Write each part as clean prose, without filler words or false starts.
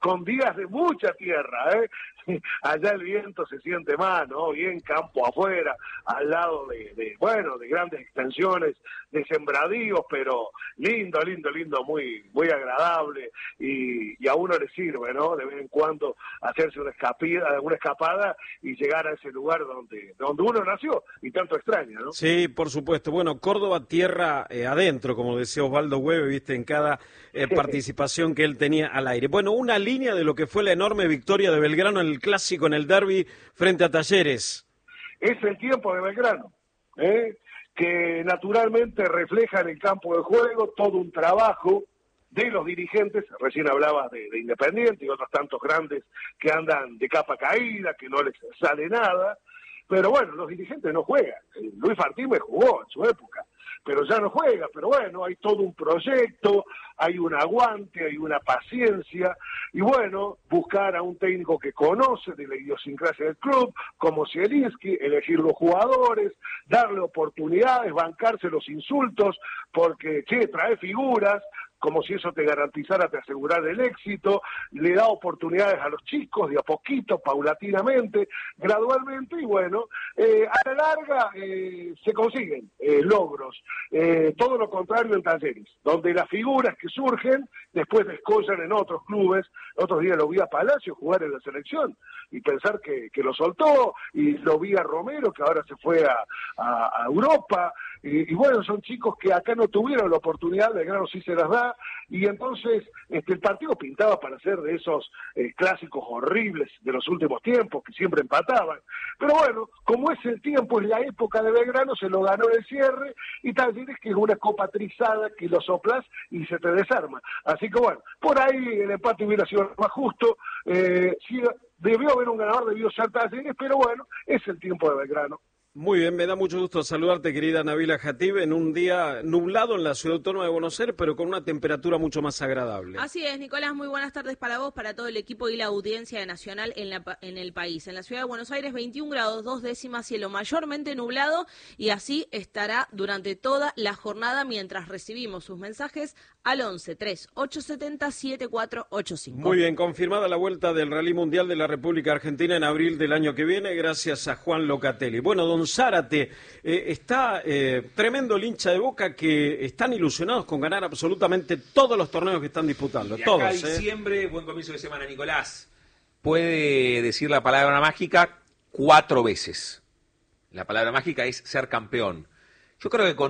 con días de mucha tierra, ¿eh? Allá el viento se siente más, ¿no? Bien campo afuera, al lado de grandes extensiones de sembradíos, pero lindo, muy agradable, y a uno le sirve, ¿no? De vez en cuando hacerse una escapada y llegar a ese lugar donde uno nació y tanto extraña, ¿no? Sí, por supuesto. Bueno, Córdoba tierra adentro, como decía Osvaldo Hueve, viste, en cada participación que él tenía al aire. Bueno, una línea de lo que fue la enorme victoria de Belgrano en el Clásico, en el derbi frente a Talleres. Es el tiempo de Belgrano, que naturalmente refleja en el campo de juego todo un trabajo de los dirigentes. Recién hablabas de Independiente y otros tantos grandes que andan de capa caída, que no les sale nada, pero bueno, los dirigentes no juegan. Luis Martínez jugó en su época, pero ya no juega. Pero bueno, hay todo un proyecto, hay un aguante, hay una paciencia, y bueno, buscar a un técnico que conoce de la idiosincrasia del club, como Zielinski, elegir los jugadores, darle oportunidades, bancarse los insultos, porque, trae figuras, como si eso te garantizara, te asegurara el éxito, le da oportunidades a los chicos de a poquito, paulatinamente, gradualmente, y bueno, a la larga se consiguen logros. Todo lo contrario en Talleres, donde las figuras que surgen después descollan en otros clubes. Otros días lo vi a Palacio jugar en la selección y pensar que lo soltó, y lo vi a Romero, que ahora se fue a Europa, y bueno, son chicos que acá no tuvieron la oportunidad, Belgrano sí se las da, y entonces el partido pintaba para ser de esos clásicos horribles de los últimos tiempos, que siempre empataban. Pero bueno, como es el tiempo, es la época de Belgrano, se lo ganó en el cierre, y Talleres, que es una copa trizada que lo soplás y se te desarma. Así que bueno, por ahí el empate hubiera sido más justo. Sí, debió haber un ganador, debió ser Talleres, pero bueno, es el tiempo de Belgrano. Muy bien, me da mucho gusto saludarte, querida Nabila Jatib, en un día nublado en la Ciudad Autónoma de Buenos Aires, pero con una temperatura mucho más agradable. Así es, Nicolás, muy buenas tardes para vos, para todo el equipo y la audiencia de Nacional en el país. En la Ciudad de Buenos Aires, 21 grados 2 décimas, cielo mayormente nublado, y así estará durante toda la jornada mientras recibimos sus mensajes al 11-3870-7485. Muy bien, confirmada la vuelta del Rally Mundial de la República Argentina en abril del año que viene, gracias a Juan Locatelli. Bueno, don Zárate, está tremendo el hincha de Boca, que están ilusionados con ganar absolutamente todos los torneos que están disputando. Y todos. Acá diciembre, buen comienzo de semana, Nicolás. Puede decir la palabra mágica 4 veces. La palabra mágica es ser campeón. Yo creo que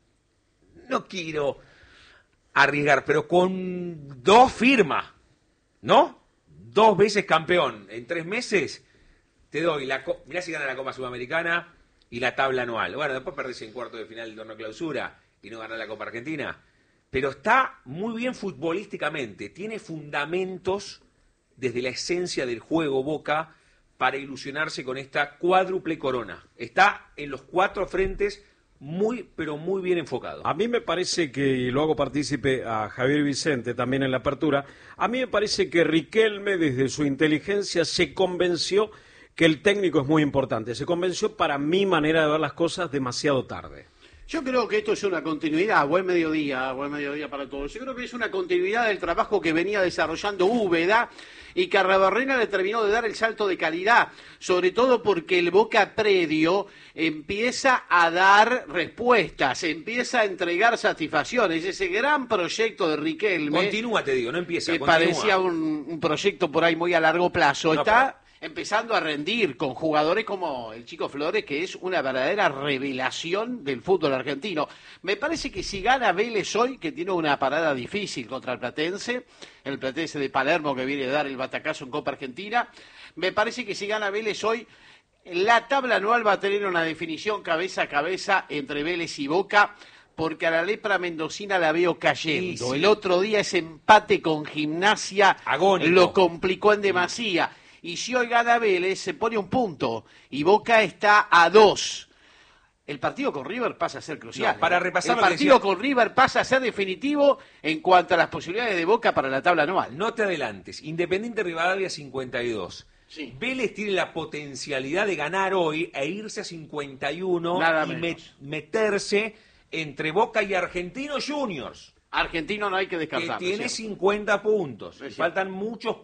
no quiero arriesgar, pero con 2 firmas, ¿no? 2 veces campeón. En 3 meses te doy mirá si gana la Copa Sudamericana y la tabla anual. Bueno, después perdés en cuarto de final del torneo clausura y no ganás la Copa Argentina. Pero está muy bien futbolísticamente. Tiene fundamentos desde la esencia del juego Boca para ilusionarse con esta cuádruple corona. Está en los 4 frentes pero muy bien enfocado. A mí me parece que, y lo hago partícipe a Javier Vicente también en la apertura, a mí me parece que Riquelme desde su inteligencia se convenció que el técnico es muy importante. Se convenció, para mi manera de ver las cosas, demasiado tarde. Yo creo que esto es una continuidad. Buen mediodía para todos. Yo creo que es una continuidad del trabajo que venía desarrollando Úbeda, y que a Arruabarrena le terminó de dar el salto de calidad, sobre todo porque el Boca Predio empieza a dar respuestas, empieza a entregar satisfacciones. Ese gran proyecto de Riquelme, Continúa, te digo, no empieza, que continúa. parecía un proyecto por ahí muy a largo plazo, está empezando a rendir con jugadores como el Chico Flores, que es una verdadera revelación del fútbol argentino. Me parece que si gana Vélez hoy, que tiene una parada difícil contra el Platense de Palermo, que viene a dar el batacazo en Copa Argentina, me parece que si gana Vélez hoy, la tabla anual va a tener una definición cabeza a cabeza entre Vélez y Boca, porque a la lepra mendocina la veo cayendo. Sí. El otro día ese empate con Gimnasia agónico lo complicó en demasía. Y si hoy gana Vélez, se pone un punto, y Boca está a 2. El partido con River pasa a ser crucial. No, para repasar, el partido con River pasa a ser definitivo en cuanto a las posibilidades de Boca para la tabla anual. No te adelantes. Independiente Rivadavia 52. Sí. Vélez tiene la potencialidad de ganar hoy e irse a 51 Nada y meterse entre Boca y Argentinos Juniors. Argentino no hay que descartar. Que tiene 50 puntos. Faltan muchos